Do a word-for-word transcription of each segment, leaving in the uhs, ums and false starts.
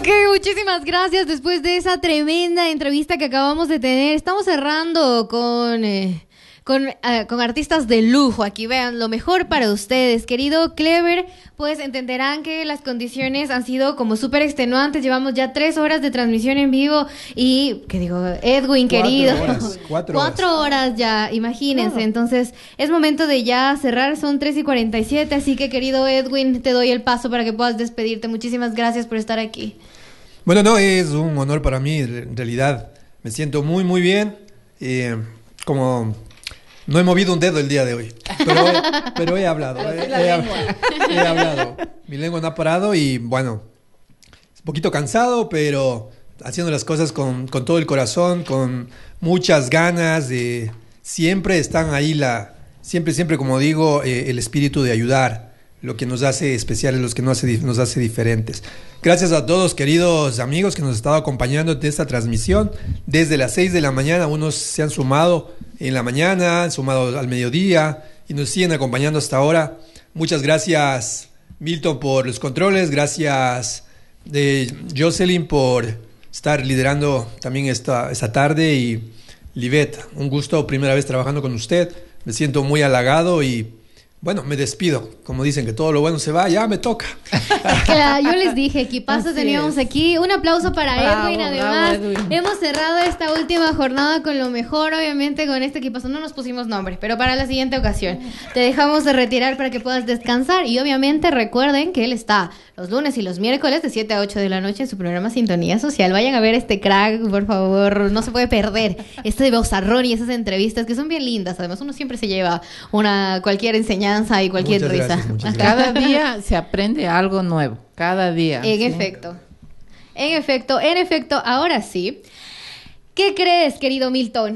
Ok, muchísimas gracias. Después de esa tremenda entrevista que acabamos de tener, estamos cerrando con... Eh, Con, uh, con artistas de lujo. Aquí vean lo mejor para ustedes, querido Clever. Pues entenderán que las condiciones han sido como súper extenuantes. Llevamos ya tres horas de transmisión en vivo y, ¿qué digo? Edwin, cuatro querido. Horas, cuatro, cuatro horas. horas ya, imagínense. Claro. Entonces es momento de ya cerrar. Son tres y cuarenta y siete. Así que, querido Edwin, te doy el paso para que puedas despedirte. Muchísimas gracias por estar aquí. Bueno, no, es un honor para mí. En realidad me siento muy, muy bien. Eh, como... No he movido un dedo el día de hoy, pero, pero he hablado, he, he, he hablado. Mi lengua no ha parado y bueno, un poquito cansado, pero haciendo las cosas con, con todo el corazón, con muchas ganas de... Siempre están ahí, la siempre, siempre como digo, eh, el espíritu de ayudar, lo que nos hace especiales, lo que nos hace, nos hace diferentes. Gracias a todos, queridos amigos, que nos han estado acompañando de esta transmisión. Desde las seis de la mañana, unos se han sumado en la mañana, han sumado al mediodía y nos siguen acompañando hasta ahora. Muchas gracias, Milton, por los controles. Gracias, de Jocelyn, por estar liderando también esta, esta tarde. Y Livet, un gusto, primera vez trabajando con usted. Me siento muy halagado y... Bueno, me despido. Como dicen que todo lo bueno se va, ya me toca. Claro, yo les dije, equipazo Así teníamos es. aquí. Un aplauso para bravo, Edwin. Además, bravo, Edwin. Hemos cerrado esta última jornada con lo mejor, obviamente, con este equipazo. No nos pusimos nombre, pero para la siguiente ocasión. Te dejamos de retirar para que puedas descansar. Y obviamente recuerden que él está los lunes y los miércoles de siete a ocho de la noche en su programa Sintonía Social. Vayan a ver este crack, por favor. No se puede perder este bozarrón y esas entrevistas que son bien lindas. Además, uno siempre se lleva una cualquier enseñanza y cualquier muchas risa. Gracias, muchas Cada día se aprende algo nuevo. Cada día. En ¿sí? efecto. En efecto, en efecto. Ahora sí. ¿Qué crees, querido Milton?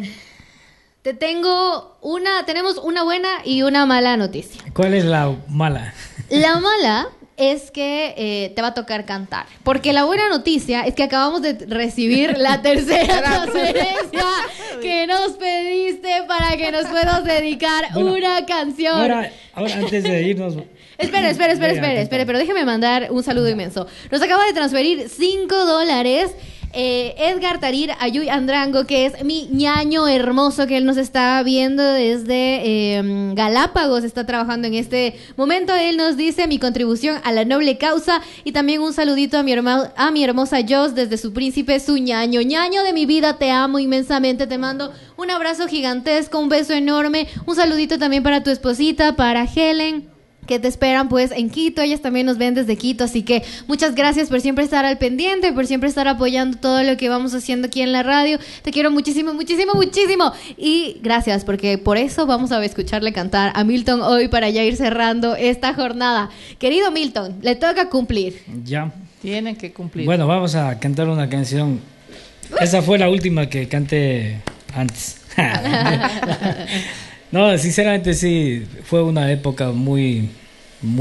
Te tengo una, tenemos una buena y una mala noticia. ¿Cuál es la mala? La mala es que eh, te va a tocar cantar. Porque la buena noticia es que acabamos de recibir la tercera transferencia que nos pediste para que nos puedas dedicar bueno, una canción. Ahora, ahora antes de irnos... Espera, espera, espera, espera, espera, pero déjeme mandar un saludo inmenso. Nos acaba de transferir cinco dólares eh, Edgar Tarir Ayuy Andrango, que es mi ñaño hermoso, que él nos está viendo desde eh, Galápagos, está trabajando en este momento. Él nos dice mi contribución a la noble causa y también un saludito a mi, herma, a mi hermosa Jos desde su príncipe, su ñaño. Ñaño de mi vida, te amo inmensamente, te mando un abrazo gigantesco, un beso enorme, un saludito también para tu esposita, para Helen, que te esperan pues en Quito. Ellas también nos ven desde Quito, así que muchas gracias por siempre estar al pendiente, por siempre estar apoyando todo lo que vamos haciendo aquí en la radio. Te quiero muchísimo, muchísimo, muchísimo y gracias, porque por eso vamos a escucharle cantar a Milton hoy para ya ir cerrando esta jornada. Querido Milton, le toca cumplir. Ya. Tienen que cumplir. Bueno, vamos a cantar una canción. Esa fue la última que canté antes. No, sinceramente sí, fue una época muy